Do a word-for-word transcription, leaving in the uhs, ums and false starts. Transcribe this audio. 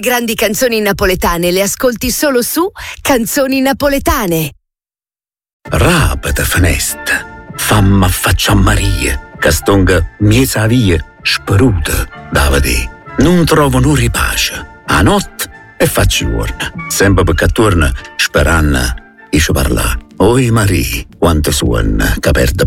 grandi canzoni napoletane le ascolti solo su Canzoni Napoletane. Rapida fenesta, famma faccia Maria, castonga miesa via, speruta, davide. Non trovano ripace, a notte e faccio giorno, sempre perché torna, sperando, esce parla. Oi Maria, quante suona, che perde